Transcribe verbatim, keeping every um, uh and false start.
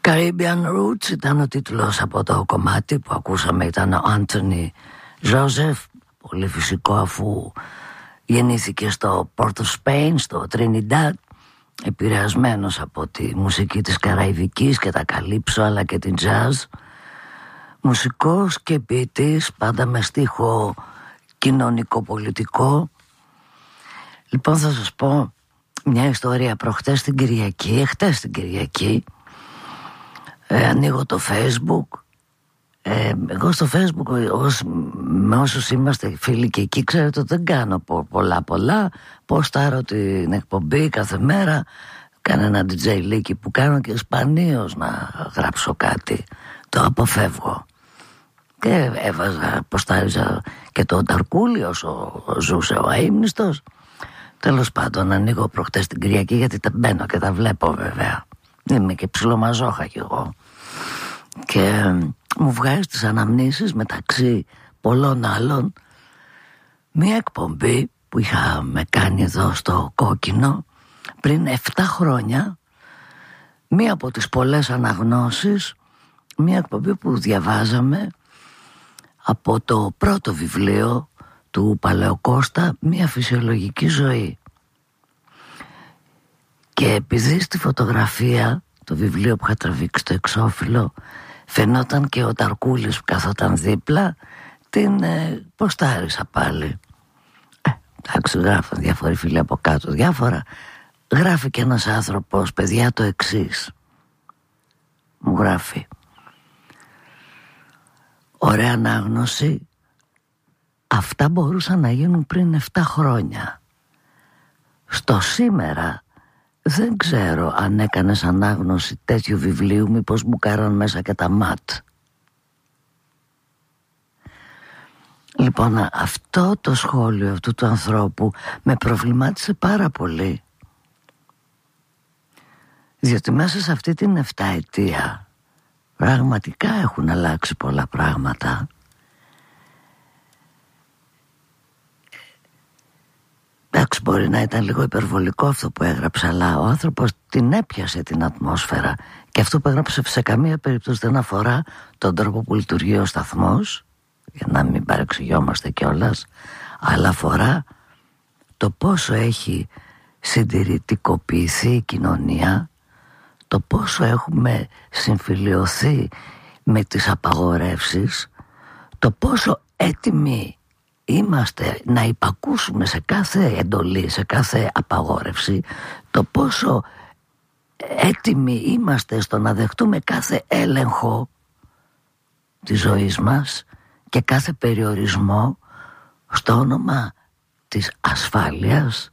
Caribbean Roots ήταν ο τίτλος από το κομμάτι που ακούσαμε, ήταν ο Άντονι Ζόζεφ, πολύ φυσικό αφού γεννήθηκε στο Port of Spain, στο Trinidad, επηρεασμένος από τη μουσική της Καραϊβικής και τα καλύψω αλλά και την jazz, μουσικός και ποιητής, πάντα με στίχο κοινωνικό-πολιτικό. Λοιπόν, θα σας πω μια ιστορία. Προχτές την Κυριακή, εχτες την Κυριακή, ε, ανοίγω το Facebook. ε, Εγώ στο Facebook, ως, με όσους είμαστε φίλοι και εκεί, ξέρετε ότι δεν κάνω πολλά πολλά. Ποστάρω την εκπομπή κάθε μέρα, κανένα ντι τζέι λίκι που κάνω και σπανίως να γράψω κάτι, το αποφεύγω. Και έβαζα, ποστάριζα και το Ταρκούλι όσο ζούσε ο αείμνηστος. Τέλος πάντων, ανοίγω προχτές την Κυριακή, γιατί τα μπαίνω και τα βλέπω βέβαια. Είμαι και ψιλομαζόχα κι εγώ. Και μου βγάζει τις αναμνήσεις μεταξύ πολλών άλλων μία εκπομπή που είχαμε κάνει εδώ στο Κόκκινο πριν εφτά χρόνια. Μία από τις πολλές αναγνώσεις, μία εκπομπή που διαβάζαμε από το πρώτο βιβλίο του Παλαιοκώστα, «Μια φυσιολογική ζωή». Και επειδή στη φωτογραφία, το βιβλίο που είχα τραβήξει στο εξώφυλλο, φαινόταν και ο Ταρκούλης που καθόταν δίπλα, την ε, ποστάρισα πάλι. Ε, εντάξει, γράφουν διάφοροι φίλοι από κάτω διάφορα. Γράφει και ένας άνθρωπος, παιδιά, το εξής. Μου γράφει: ωραία ανάγνωση, αυτά μπορούσαν να γίνουν πριν εφτά χρόνια. Στο σήμερα δεν ξέρω αν έκανες ανάγνωση τέτοιου βιβλίου, μήπως μου κάραν μέσα και τα ματ. Λοιπόν, αυτό το σχόλιο αυτού του ανθρώπου με προβλημάτισε πάρα πολύ, διότι μέσα σε αυτή την εφταετία πραγματικά έχουν αλλάξει πολλά πράγματα. Εντάξει, μπορεί να ήταν λίγο υπερβολικό αυτό που έγραψε, αλλά ο άνθρωπος την έπιασε την ατμόσφαιρα, και αυτό που έγραψε σε καμία περίπτωση δεν αφορά τον τρόπο που λειτουργεί ο σταθμός, για να μην παρεξηγιόμαστε κιόλας, αλλά αφορά το πόσο έχει συντηρητικοποιηθεί η κοινωνία, το πόσο έχουμε συμφιλιωθεί με τις απαγορεύσεις, το πόσο έτοιμοι είμαστε να υπακούσουμε σε κάθε εντολή, σε κάθε απαγόρευση, το πόσο έτοιμοι είμαστε στο να δεχτούμε κάθε έλεγχο της ζωής μας και κάθε περιορισμό στο όνομα της ασφάλειας,